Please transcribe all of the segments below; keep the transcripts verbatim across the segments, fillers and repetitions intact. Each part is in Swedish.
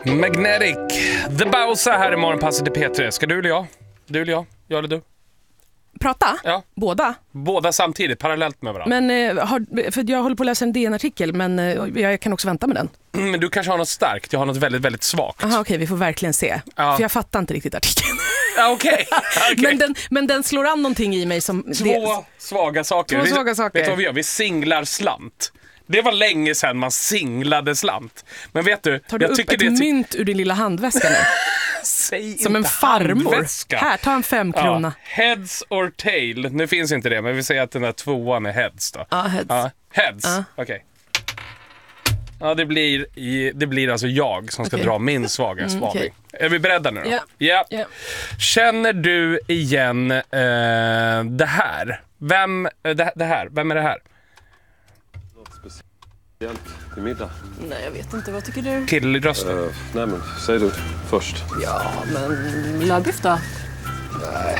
Magnetic, The Bowser här i morgonpasset i P tre. Ska du eller jag? Du eller jag? Jag eller du? Prata? Ja. Båda? Båda samtidigt, parallellt med varandra. Men, eh, har, för jag håller på att läsa en D N-artikel, men eh, jag kan också vänta med den. Men du kanske har något starkt, jag har något väldigt, väldigt svagt. Aha, okej, okay, vi får verkligen se. Ja. För jag fattar inte riktigt artikeln. Ja, okej. Okay. Okay. men, den, men den slår an någonting i mig som... Två det, svaga saker. Två svaga saker. Vet du vad vi gör? Vi singlar slant. Det var länge sedan man singlade slant. Men vet du... Tar du jag upp tycker ett det mynt ur din lilla handväska nu? Säg som en farmor. Handväska. Här, ta en femkrona. Ja, heads or tail. Nu finns inte det, men vi säger att den där tvåan är heads då. Ja, heads. Ja, heads. Ja. Okej. Okay. Ja, det blir, i, det blir alltså jag som ska okay. dra min svaga mm, spaning. Okay. Är vi beredda nu då? Ja. Yeah. Yeah. Känner du igen uh, det här? Vem, uh, det, det här? Vem är det här? Något speciellt till middag? Nej, jag vet inte. Vad tycker du? Kill i rösten. Uh, nej, men säg du först. Ja, men lövbiff då? Nej.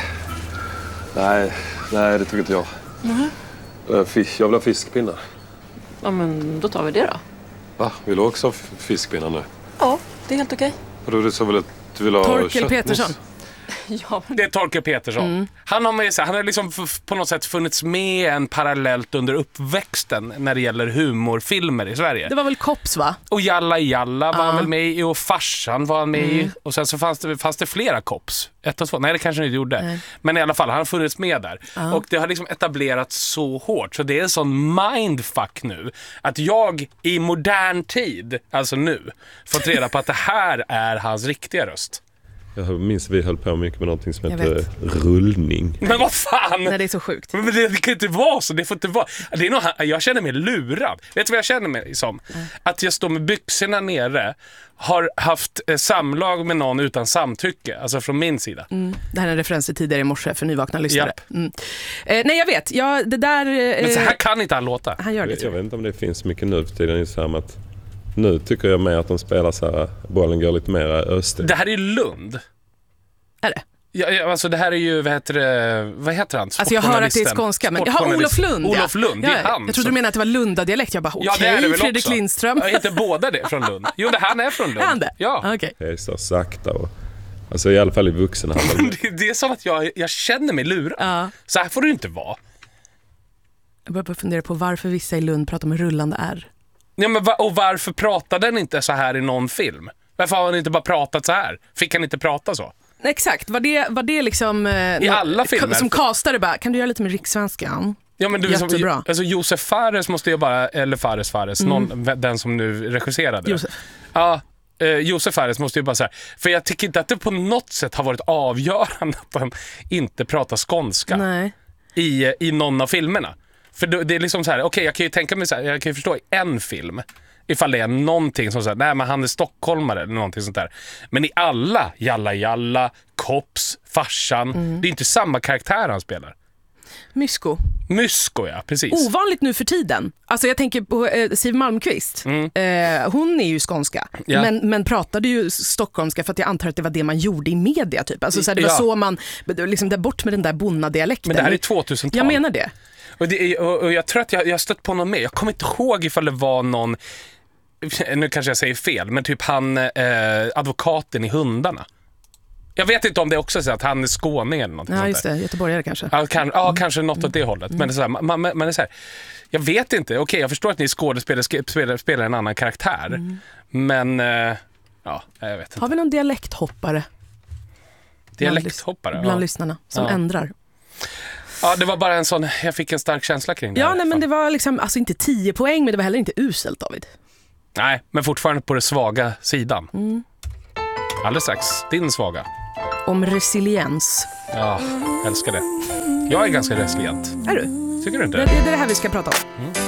Nej, nej, det tycker inte jag. Mm. Uh, fisk, jag vill ha fiskpinnar. Ja, men då tar vi det då. Va? Vill du också ha fiskpinnar nu? Ja, det är helt okej. Och då är det så väl att du vill ha Torkel Petersson. Ja, men... Det är Torkel Petersson. Mm. Han har med sig, han har liksom på något sätt funnits med en parallellt under uppväxten när det gäller humorfilmer i Sverige. Det var väl Kops, va? Och Jalla Jalla var uh. han väl med i, och Farsan var han med mm. i. Och sen så fanns det, fanns det flera Kops. Ett och två. Nej, det kanske inte gjorde. Nej. Men i alla fall, han har funnits med där. Uh. Och det har liksom etablerats så hårt. Så det är en sån mindfuck nu. Att jag i modern tid, alltså nu, fått reda på att det här är hans riktiga röst. Jag minns vi höll på mycket med någonting som heter rullning. Men vad fan? Nej, det är så sjukt. Men det, det kan inte vara så. Det får inte vara. Det är nog, jag känner mig lurad. Vet du vad jag känner mig som? Mm. Att jag står med byxorna nere, har haft eh, samlag med någon utan samtycke. Alltså från min sida. Mm. Det här är en referens till tidigare i morse för nyvakna lyssnare. Mm. Eh, nej, jag vet. Ja, det där, eh, Men så här kan inte han låta. Han gör det, jag, jag vet inte om det finns mycket nu för tiden i samma att nu tycker jag med att de spelar så här, bollen går lite mer öster. Det här är Lund. Är det? Ja, ja, alltså det här är ju, vad heter det, vad heter han? Alltså jag hör att det är skånska, men jag har Olof Lund. Olof Lund, ja. det är han. Jag trodde du menade att det var Lunda-dialekt. Jag bara, okej, okay, ja, Fredrik också. Lindström. Jag heter båda det från Lund. Jo, det han är från Lund. Är han det? Ja. Okej. Okay. Det är så sakta och, alltså i alla fall i vuxenhandeln. det, det är som att jag, jag känner mig lurad. Ja. Så här får det inte vara. Jag börjar fundera på varför vissa i Lund pratar med rullande R. Ja, men va- och varför pratar den inte så här i någon film? Varför har han inte bara pratat så här? Fick han inte prata så? Exakt, var det, var det liksom eh, i alla filmer som kastare bara, kan du göra lite med rikssvenskan? Ja, men du, jättebra. Som, alltså Josef Fares måste ju bara, eller Fares Fares, mm. någon, den som nu regisserade. Josef. Ja, eh, Josef Fares måste ju bara säga, för jag tycker inte att det på något sätt har varit avgörande att han inte pratar skånska. Nej. I, i någon av filmerna. För det, det är liksom så här, okej, okay, jag kan ju tänka mig så här, jag kan ju förstå i en film ifall det är någonting som säger, nej men han är stockholmare eller någonting sånt där. Men i alla, Jalla Jalla, Kops, Farsan, mm. det är inte samma karaktär han spelar. Mysko. Mysko, ja, precis. Ovanligt nu för tiden. Alltså jag tänker på eh, Siv Malmqvist. Mm. Eh, hon är ju skånska. Ja. Men, men pratade ju stockholmska för att jag antar att det var det man gjorde i media typ. Alltså så här, det var ja. så man, liksom där bort med den där bonnadialekten. Men det här är tvåtusental. Jag menar det. Och, det är, och, och jag tror att jag, jag stött på någon med. Jag kommer inte ihåg ifall det var någon, nu kanske jag säger fel, men typ han, eh, advokaten i Hundarna. Jag vet inte om det också är så att han är skåning eller något. Ja, just det. Göteborgare kanske. Ja, kan, ja mm. kanske något åt det hållet. Mm. Men, det är så här, man, man, man är så här, jag vet inte. Okej, okay, jag förstår att ni skådespelare spelar, spelar en annan karaktär. Mm. Men, eh, ja, jag vet inte. Har vi någon dialekthoppare? Dialekthoppare? Bland, bland ja. lyssnarna som ja. ändrar. Ja, det var bara en sån, jag fick en stark känsla kring det. Ja, här, nej, men det var liksom, alltså inte tio poäng, men det var heller inte uselt, David. Nej, men fortfarande på den svaga sidan. Mm. Alldeles strax, din svaga. Om resiliens. Ja, älskar det. Jag är ganska resilient. Är du? Tycker du inte? Det, det är det här vi ska prata om. Mm.